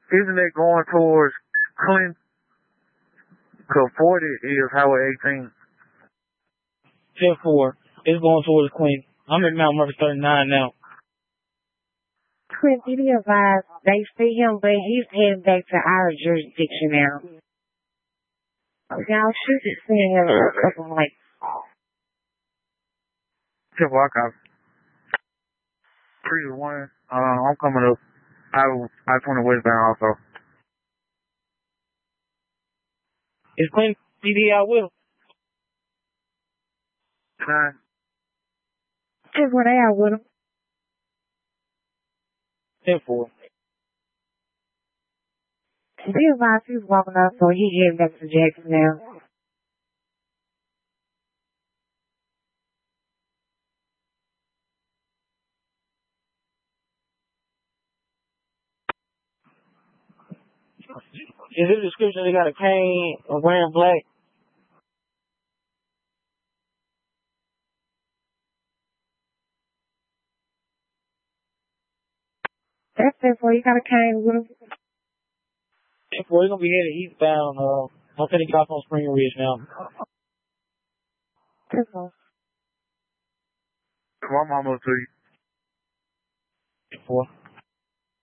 Isn't it going towards Clinton? Cause 40 is Highway 18. 10-4. It's going towards Queen. I'm at Mount Murphy 39 now. Quinn, be advised, they see him, but he's heading back to our jurisdiction now. Y'all should be seeing him something like 10-4, I copy. 3-1. I'm coming up. I-20 westbound also. Is Queen PD out with him? 9. just what they are with him. 10-4. Be advised, he's walking up, so he heading back to Jackson now. Is it a description they got a cane or wearing black? That's it for you. Got a cane with him. 10-4, he's gonna be headed eastbound. I'm finna get off on Spring Ridge now. That's all. Come on, I'm almost to you. 10-4.